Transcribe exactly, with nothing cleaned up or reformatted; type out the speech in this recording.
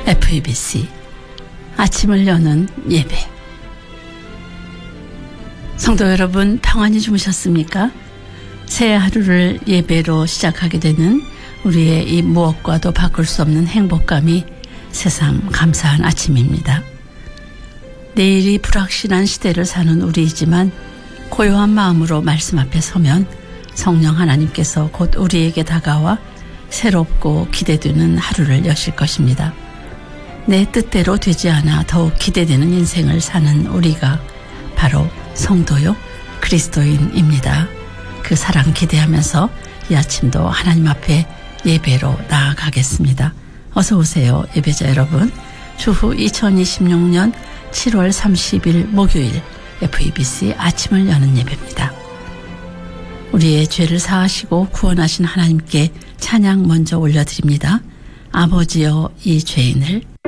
에프이비씨 아침을 여는 예배. 성도 여러분, 평안히 주무셨습니까? 새 하루를 예배로 시작하게 되는 우리의 이 무엇과도 바꿀 수 없는 행복감이 새삼 감사한 아침입니다. 내일이 불확실한 시대를 사는 우리이지만 고요한 마음으로 말씀 앞에 서면 성령 하나님께서 곧 우리에게 다가와 새롭고 기대되는 하루를 여실 것입니다. 내 뜻대로 되지 않아 더욱 기대되는 인생을 사는 우리가 바로 성도요 그리스도인입니다. 그 사랑 기대하면서 이 아침도 하나님 앞에 예배로 나아가겠습니다. 어서 오세요, 예배자 여러분. 주후 이천이십육 년 칠월 삼십일 목요일 에프이비씨 아침을 여는 예배입니다. 우리의 죄를 사하시고 구원하신 하나님께 찬양 먼저 올려드립니다. 아버지여, 이 죄인을